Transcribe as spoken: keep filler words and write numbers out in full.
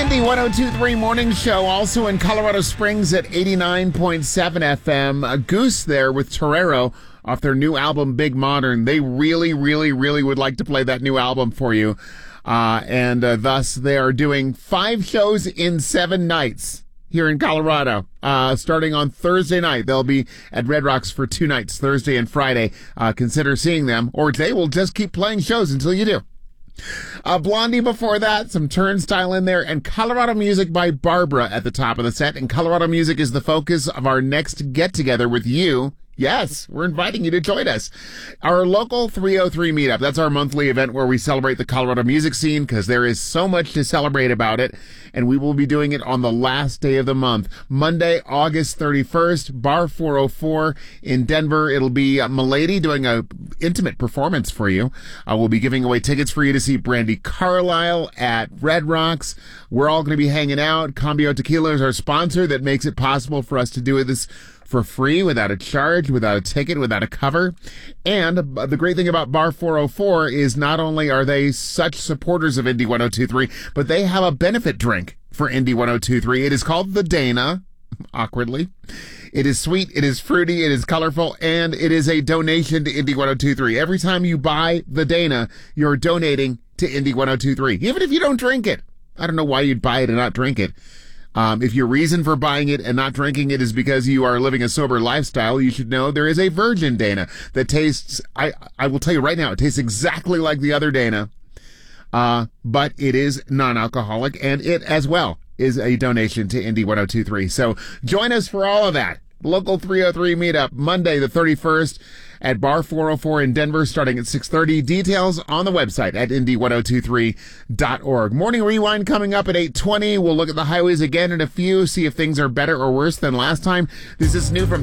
Indy one oh two point three Morning Show, also in Colorado Springs at eighty-nine point seven F M. A Goose there with Torero off their new album, Big Modern. They really, really, really would like to play that new album for you. Uh, and uh, thus they are doing five shows in seven nights here in Colorado. Uh, starting on Thursday night, they'll be at Red Rocks for two nights, Thursday and Friday. Uh, consider seeing them, or they will just keep playing shows until you do. Uh, Blondie before that, some Turnstile in there, and Colorado Music by Barbara at the top of the set. And Colorado Music is the focus of our next get-together with you. Yes, we're inviting you to join us. Our local three oh three meetup. That's our monthly event where we celebrate the Colorado music scene because there is so much to celebrate about it. And we will be doing it on the last day of the month. Monday, August thirty-first, Bar four oh four in Denver. It'll be uh, Milady doing a intimate performance for you. Uh, we'll be giving away tickets for you to see Brandy Carlisle at Red Rocks. We're all going to be hanging out. Cambio Tequila is our sponsor that makes it possible for us to do this for free, without a charge, without a ticket, without a cover. And the great thing about Bar four oh four is not only are they such supporters of Indy one oh two point three, but they have a benefit drink for Indy one oh two point three. It is called the Dana, awkwardly. It is sweet, it is fruity, it is colorful, and it is a donation to Indy one oh two point three. Every time you buy the Dana, you're donating to Indy one oh two point three, even if you don't drink it. I don't know why you'd buy it and not drink it. Um, if your reason for buying it and not drinking it is because you are living a sober lifestyle, you should know there is a virgin Dana that tastes, I, I will tell you right now, it tastes exactly like the other Dana, uh, but it is non-alcoholic, and it as well is a donation to Indy one oh two point three. So join us for all of that. Local three oh three meetup, Monday the thirty-first at Bar four oh four in Denver, starting at six thirty. Details on the website at indy ten twenty-three dot org. Morning Rewind coming up at eight twenty. We'll look at the highways again in a few, see if things are better or worse than last time. This is new from